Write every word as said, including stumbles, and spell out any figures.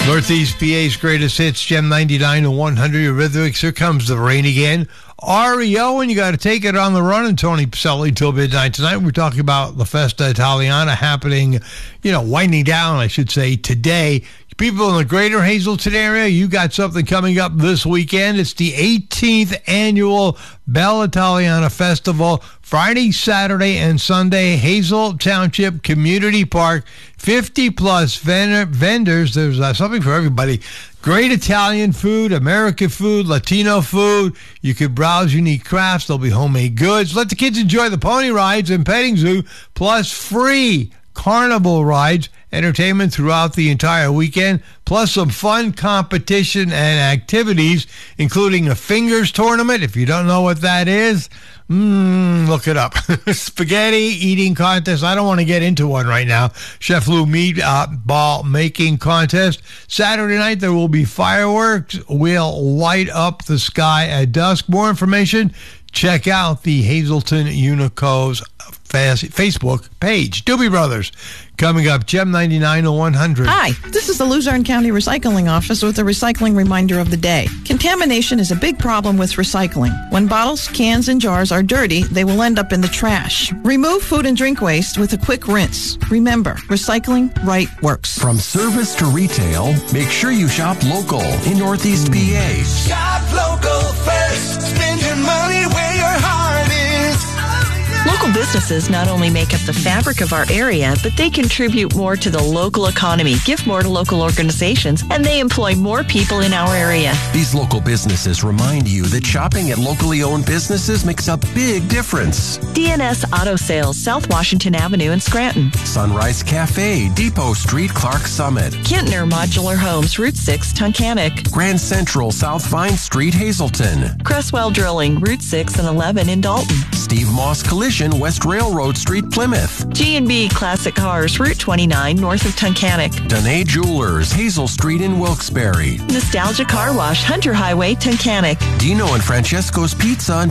Northeast P A's greatest hits, Gem ninety-nine to one hundred, Eurythmics. Here comes the rain again. R E O, and you got to take it on the run. And Tony Pacelli till midnight tonight. We're talking about La Festa Italiana happening, you know, winding down, I should say, today. People in the greater Hazleton area, you got something coming up this weekend. It's the eighteenth annual Bella Italiana Festival, Friday, Saturday, and Sunday, Hazel Township Community Park. fifty plus vendors. There's uh, something for everybody. Great Italian food, American food, Latino food. You could browse unique crafts. There'll be homemade goods. Let the kids enjoy the pony rides and petting zoo, plus free carnival rides, entertainment throughout the entire weekend, plus some fun competition and activities, including a fingers tournament. If you don't know what that is, mm, look it up. Spaghetti eating contest. I don't want to get into one right now. Chef Lou meat uh, ball making contest. Saturday night, there will be fireworks. We'll light up the sky at dusk. More information, check out the Hazleton Unico's Facebook page. Doobie Brothers coming up. Gem ninety-nine to one hundred. Hi, this is the Luzerne County Recycling Office with a recycling reminder of the day. Contamination is a big problem with recycling. When bottles, cans, and jars are dirty, they will end up in the trash. Remove food and drink waste with a quick rinse. Remember, recycling right works. From service to retail, make sure you shop local in Northeast P A. Shop local first. Spend your money where your heart is. Local businesses not only make up the fabric of our area, but they contribute more to the local economy, give more to local organizations, and they employ more people in our area. These local businesses remind you that shopping at locally owned businesses makes a big difference. D N S Auto Sales, South Washington Avenue in Scranton. Sunrise Cafe, Depot Street, Clark Summit. Kintner Modular Homes, Route six, Tunkhannock. Grand Central, South Vine Street, Hazleton. Cresswell Drilling, Route six and eleven in Dalton. Steve Moss Collision, West Railroad Street, Plymouth. G and B Classic Cars, Route twenty-nine, north of Tunkhannock. Danae Jewelers, Hazel Street in Wilkes-Barre. Nostalgia Car Wash, Hunter Highway, Tunkhannock. Dino and Francesco's Pizza